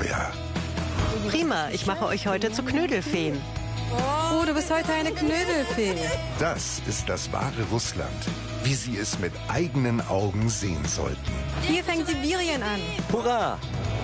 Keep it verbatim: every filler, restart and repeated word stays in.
Abenteuer. Prima, ich mache euch heute zu Knödelfeen. Oh, du bist heute eine Knödelfee. Das ist das wahre Russland, wie Sie es mit eigenen Augen sehen sollten. Hier fängt Sibirien an. Hurra!